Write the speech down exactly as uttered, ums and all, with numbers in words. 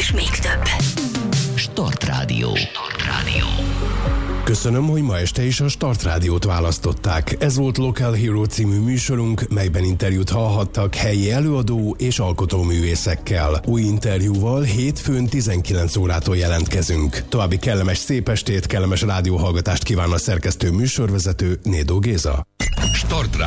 és még több. Start Rádió. Start Rádió. Köszönöm, hogy ma este is a Start Rádiót választották. Ez volt Local Hero című műsorunk, melyben interjút hallhattak helyi előadó és alkotóművészekkel. Új interjúval hétfőn tizenkilenc órától jelentkezünk. További kellemes szép estét, kellemes rádióhallgatást kíván a szerkesztő műsorvezető Nédó Géza. Start